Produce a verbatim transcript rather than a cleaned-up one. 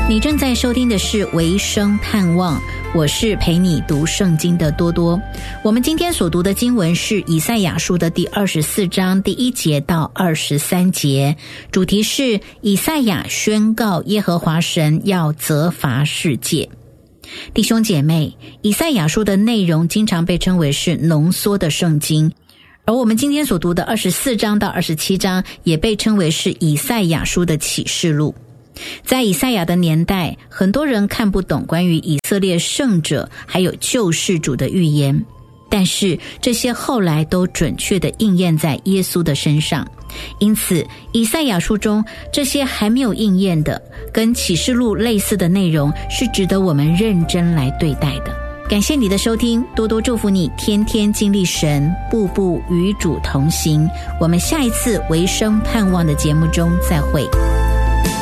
你正在收听的是维生盼望，我是陪你读圣经的多多。我们今天所读的经文是以赛亚书的第二十四章第一节到二十三节，主题是以赛亚宣告耶和华神要责罚世界。弟兄姐妹，以赛亚书的内容经常被称为是浓缩的圣经，而我们今天所读的二十四章到二十七章也被称为是以赛亚书的启示录。在以赛亚的年代，很多人看不懂关于以色列圣者还有救世主的预言，但是这些后来都准确地应验在耶稣的身上。因此以赛亚书中这些还没有应验的跟启示录类似的内容是值得我们认真来对待的。感谢你的收听，多多祝福你天天经历神，步步与主同行。我们下一次维生盼望的节目中再会。